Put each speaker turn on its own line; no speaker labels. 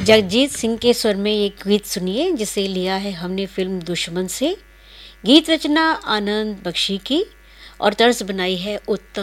जगजीत सिंह के स्वर में ये गीत सुनिए जिसे लिया है हमने फिल्म दुश्मन से। गीत रचना आनंद बख्शी की और तर्ज बनाई है उत्तम